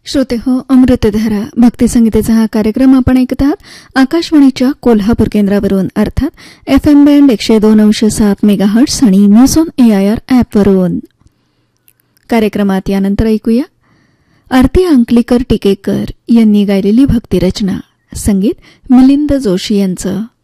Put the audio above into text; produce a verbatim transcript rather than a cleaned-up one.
श्रोते हो, अमृतधारा भक्तिसंगीतेचा हा कार्यक्रम आपण ऐकत आहात आकाशवाणीच्या कोल्हापूर केंद्रावरून, अर्थात एफ एम बँड एकशे दोन अंश सात मेगाहर्ट्स आणि news on A I R ॲपवरून. कार्यक्रमात यानंतर ऐकूया आरती अंकलीकर टिकेकर यांनी गायलेली भक्तिरचना, संगीत मिलिंद जोशी यांचं.